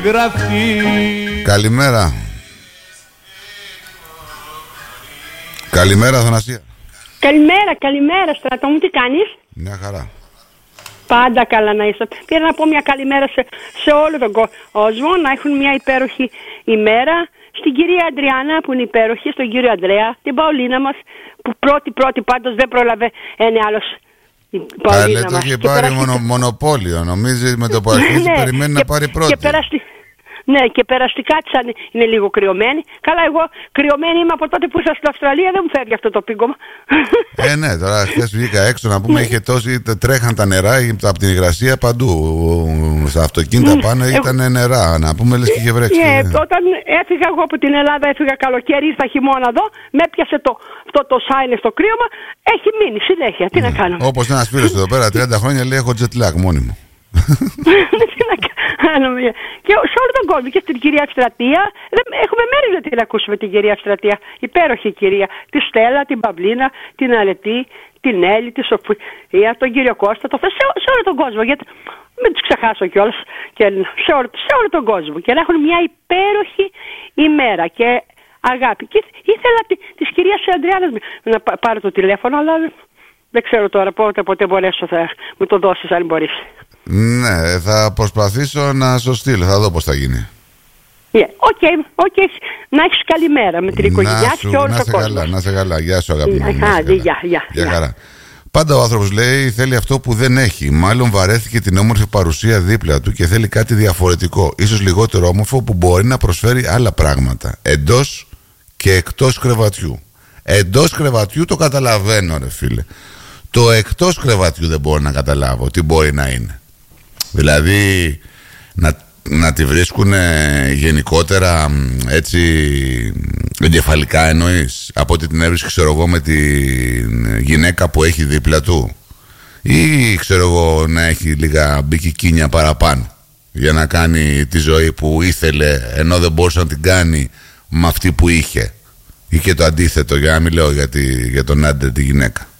Καλημέρα. Καλημέρα, Αθανασία. Καλημέρα, Στράτο μου, τι κάνεις? Μια χαρά. Πάντα καλά να είσαι. Πήρα να πω μια καλημέρα σε όλο τον κόσμο, να έχουν μια υπέροχη ημέρα. Στην κυρία Αντριάννα που είναι υπέροχη, στον κύριο Ανδρέα, την Παολίνα μας που πρώτη πάντως δεν πρόλαβε ένα άλλος. Καλέ, το είχε πάρει μονοπόλιο. Νομίζει με το που αρχίζει περιμένει να πάρει πρώτη. Ναι, και περαστικά της είναι λίγο κρυωμένη. Καλά, εγώ κρυωμένη είμαι από τότε που ήρθα στην Αυστραλία, δεν μου φεύγει αυτό το πίγκωμα. Ναι, τώρα χθες βγήκα έξω να πούμε, είχε τόση, τρέχαν τα νερά από την υγρασία παντού. Στα αυτοκίνητα πάνω ήταν νερά, να πούμε, λες και είχε βρέξει. Ναι, όταν έφυγα εγώ από την Ελλάδα, έφυγα καλοκαίρι, ήρθα χειμώνα εδώ, με έπιασε αυτό το σάινε στο κρύωμα, έχει μείνει συνέχεια. Τι να κάνουμε. Όπως ένας φίλος εδώ πέρα, 30 χρόνια λέει: έχω jet lag μόνη μου. Και σε όλο τον κόσμο και στην κυρία Ευστρατεία. Έχουμε μέρη να την ακούσουμε την κυρία Ευστρατεία. Υπέροχη κυρία. Τη Στέλλα, την Παυλίνα, την Αρετή, την Έλλη, τη Σοφία, τον κύριο Κώστα. Σε όλο τον κόσμο. Γιατί μην τους ξεχάσω κιόλας. Και σε όλο τον κόσμο. Και να έχουν μια υπέροχη ημέρα και αγάπη. Και ήθελα τη κυρία Αντριάννα να πάρω το τηλέφωνο, αλλά δεν ξέρω τώρα πότε μπορέσω. Θα μου το δώσεις αν μπορείς. Ναι, θα προσπαθήσω να σου στείλω, θα δω πώς θα γίνει. Οκ. Να έχεις καλημέρα με την οικογένειά και όλο τον κόσμο. Να σε καλά, γεια σου αγαπημένη. Γεια χαρά. Πάντα ο άνθρωπος λέει θέλει αυτό που δεν έχει. Μάλλον βαρέθηκε την όμορφη παρουσία δίπλα του και θέλει κάτι διαφορετικό. Ίσως λιγότερο όμορφο που μπορεί να προσφέρει άλλα πράγματα. Εντός και εκτός κρεβατιού. Εντός κρεβατιού το καταλαβαίνω, ρε φίλε. Το εκτός κρεβατιού δεν μπορώ να καταλάβω τι μπορεί να είναι. Δηλαδή να τη βρίσκουν γενικότερα έτσι εγκεφαλικά εννοείς, από ότι την έβρισκε ξέρω εγώ με τη γυναίκα που έχει δίπλα του, ή ξέρω εγώ να έχει λίγα μπικικίνια παραπάνω για να κάνει τη ζωή που ήθελε ενώ δεν μπορούσε να την κάνει με αυτή που είχε, ή και το αντίθετο, για να μην λέω για τον άντρα τη γυναίκα.